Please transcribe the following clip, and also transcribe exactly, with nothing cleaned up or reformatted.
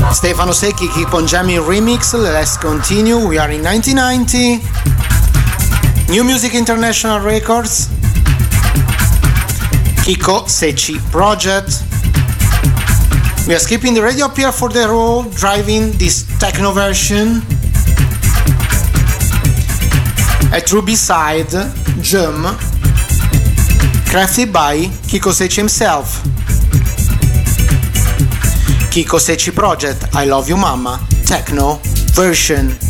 Stefano Secchi, Keep on Jamming remix. Let's continue. We are in nineteen ninety. New Music International Records. Chico Secchi Project. We are skipping the radio up here for the road, driving this techno version. A true B-side, Jum, crafted by Chico Secchi himself. Chico Secchi Project, I Love You Mama, techno version.